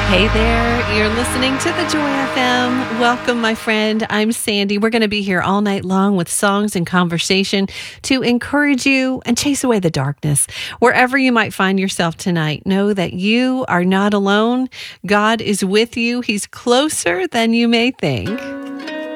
Hey there, you're listening to the Joy FM. Welcome, my friend. I'm Sandy. We're going to be here all night long with songs and conversation to encourage you and chase away the darkness. Wherever you might find yourself tonight, know that you are not alone. God is with you. He's closer than you may think.